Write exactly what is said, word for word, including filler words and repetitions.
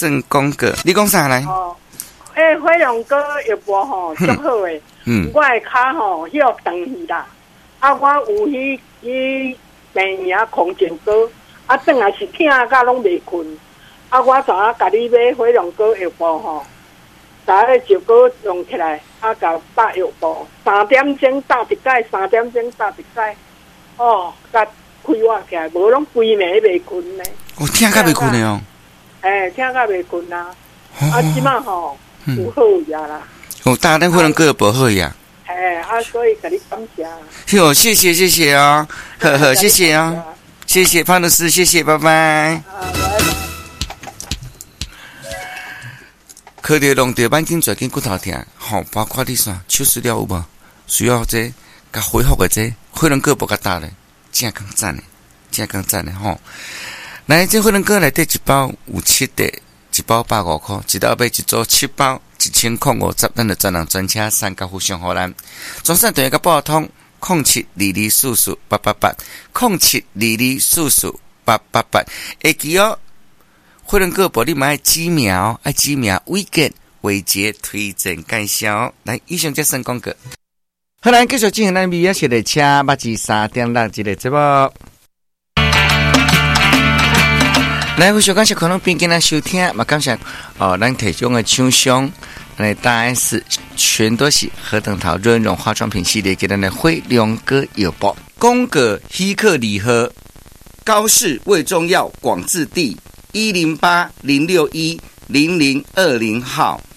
算讲过，你讲啥来？ 哦，诶，火龙果药包吼足好诶，嗯，我诶骹吼迄个长去啦，啊，我有迄迄病名空症果，啊，转来是疼甲拢袂困，啊，我昨下甲你买火龙果药包吼，昨下就果用起来，啊，甲搭药包，三点钟搭一摆，三点钟搭一摆，哦，甲开我起来，无拢规暝袂困呢。 我疼甲袂困的哦。 诶，听甲袂困啊！啊，即马吼有好呀啦。 哦，大家可能各有不好呀。 诶，啊，所以甲你感谢。 哟，谢谢谢谢啊，呵呵，谢谢啊，谢谢潘律师，谢谢，拜拜。啊，拜拜。靠着弄着板筋、椎筋、骨头疼，吼，包括你啥手术了有无？需要这甲恢复的这，可能个无甲大咧，正讲赞的，正讲赞的吼。来，这火龙果内底一包有七块，一包百五块，一道买一组七包，一千块五十，咱就专人专车三甲互相互咱。专线电话甲报通，零七二二四四八八八，零七二二四四八八八。会记哦，火龙果保你买几苗，爱几苗，伟健伟杰推荐介绍。来，以上这算广告。好，咱继续进行咱美雅写的车，八至三点六一个节目。来，非常感谢可能边跟咱收听，嘛感谢哦，咱提供的厂商，来大 S 全都是何等桃润润化妆品系列给咱的辉龙哥有报，宫格希克礼盒，高氏胃中药广治地一零八零六一零零二零号。